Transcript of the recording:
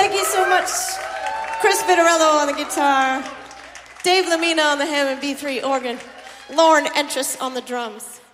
Thank you so much, Chris Vitarello on the guitar, Dave Lamina on the Hammond B3 organ, Lauren Entris on the drums.